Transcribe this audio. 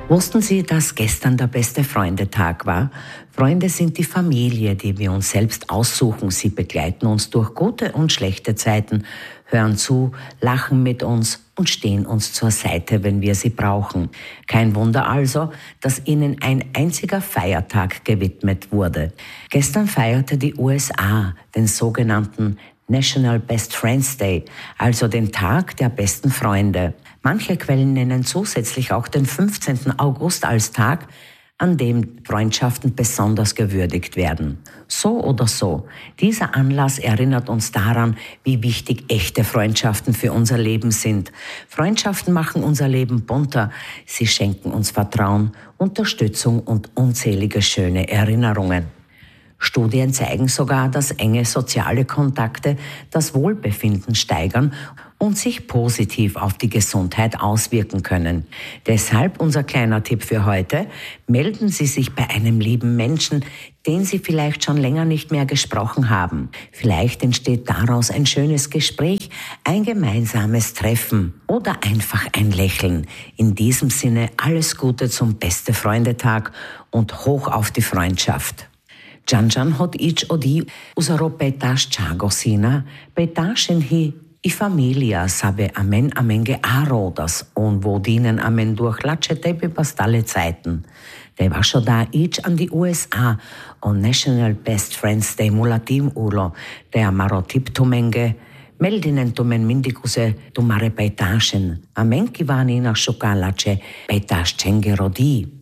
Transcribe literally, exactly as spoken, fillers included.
Wussten Sie, dass gestern der beste Freundetag war? Freunde sind die Familie, die wir uns selbst aussuchen. Sie begleiten uns durch gute und schlechte Zeiten, hören zu, lachen mit uns und stehen uns zur Seite, wenn wir sie brauchen. Kein Wunder also, dass ihnen ein einziger Feiertag gewidmet wurde. Gestern feierte die U S A den sogenannten National Best Friends Day, also den Tag der besten Freunde. Manche Quellen nennen zusätzlich auch den fünfzehnten August als Tag, an dem Freundschaften besonders gewürdigt werden. So oder so, dieser Anlass erinnert uns daran, wie wichtig echte Freundschaften für unser Leben sind. Freundschaften machen unser Leben bunter. Sie schenken uns Vertrauen, Unterstützung und unzählige schöne Erinnerungen. Studien zeigen sogar, dass enge soziale Kontakte das Wohlbefinden steigern und sich positiv auf die Gesundheit auswirken können. Deshalb unser kleiner Tipp für heute: Melden Sie sich bei einem lieben Menschen, den Sie vielleicht schon länger nicht mehr gesprochen haben. Vielleicht entsteht daraus ein schönes Gespräch, ein gemeinsames Treffen oder einfach ein Lächeln. In diesem Sinne alles Gute zum Beste-Freunde-Tag und hoch auf die Freundschaft. Janjan hot ić odi uzaro petaš čagosina, petašen hi i familia sabe amen amenge arodas und wo dienen amen durch latsche tepe pastale Zeiten. Der war schon da ić an die U S A und National Best Friends Day mulatim ulo, der marotip tumenge, meldinen tumen mindikuse tumare petašen, amen kivani na šukalače petaš čenge rodi.